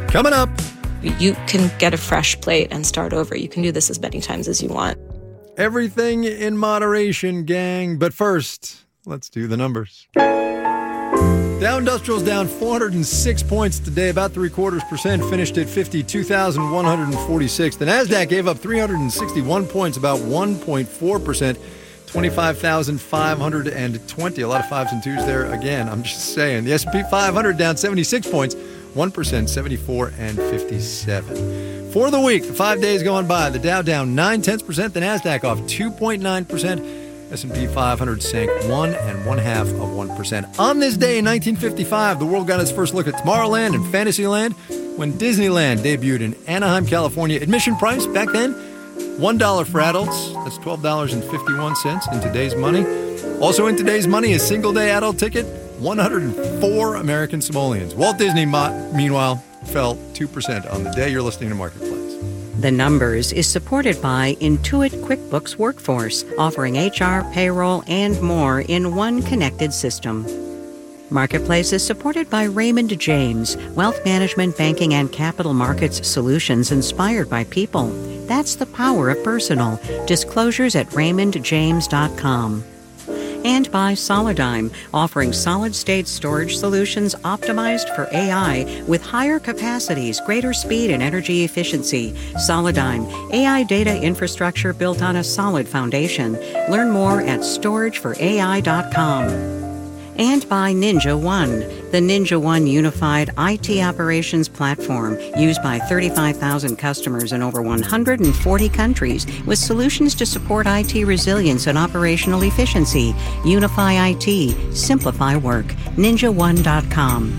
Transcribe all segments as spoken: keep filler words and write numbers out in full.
Coming up. You can get a fresh plate and start over. You can do this as many times as you want. Everything in moderation, gang. But first, let's do the numbers. Dow Industrial's down four hundred six points today, about three quarters percent, finished at fifty-two thousand one hundred forty-six. The NASDAQ gave up three hundred sixty-one points, about one point four percent, twenty-five thousand five hundred twenty. A lot of fives and twos there again, I'm just saying. The S and P five hundred down seventy-six points, one percent, seventy-four and fifty-seven. For the week, the five days going by, the Dow down nine tenths percent, the NASDAQ off two point nine percent, S and P five hundred sank one and one half of one percent. On this day in nineteen fifty-five, the world got its first look at Tomorrowland and Fantasyland when Disneyland debuted in Anaheim, California. Admission price back then, one dollar for adults. That's twelve dollars and fifty-one cents in today's money. Also in today's money, a single-day adult ticket, one hundred four American simoleons. Walt Disney, meanwhile, fell two percent on the day. You're listening to Marketplace. The Numbers is supported by Intuit QuickBooks Workforce, offering H R, payroll, and more in one connected system. Marketplace is supported by Raymond James, wealth management, banking, and capital markets solutions inspired by people. That's the power of personal. Disclosures at raymond james dot com. And by Solidigm, offering solid-state storage solutions optimized for A I with higher capacities, greater speed, and energy efficiency. Solidigm, A I data infrastructure built on a solid foundation. Learn more at storage for A I dot com. And by Ninja One, the Ninja One unified I T operations platform used by thirty-five thousand customers in over one hundred forty countries with solutions to support I T resilience and operational efficiency. Unify I T, simplify work. ninja one dot com.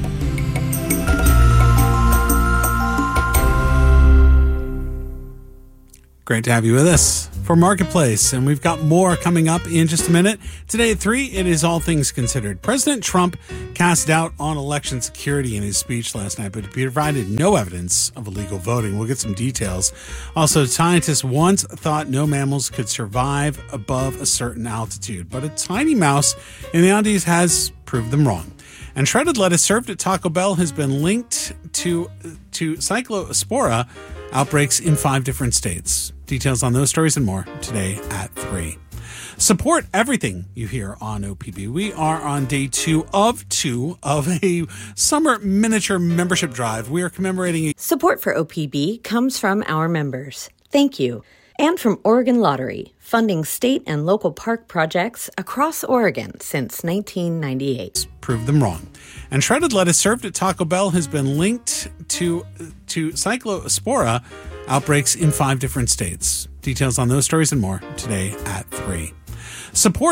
Great to have you with us for Marketplace, and we've got more coming up in just a minute. Today at three, it is All Things Considered. President Trump cast doubt on election security in his speech last night, but he provided no evidence of illegal voting. We'll get some details. Also, scientists once thought no mammals could survive above a certain altitude, but a tiny mouse in the Andes has proved them wrong. And shredded lettuce served at Taco Bell has been linked to, to cyclospora outbreaks in five different states. Details on those stories and more today at three. Support everything you hear on O P B. We are on day two of two of a summer miniature membership drive. We are commemorating... Support for O P B comes from our members. Thank you. And from Oregon Lottery, funding state and local park projects across Oregon since nineteen ninety-eight. Prove them wrong. And shredded lettuce served at Taco Bell has been linked to, to cyclospora outbreaks in five different states. Details on those stories and more today at three. Support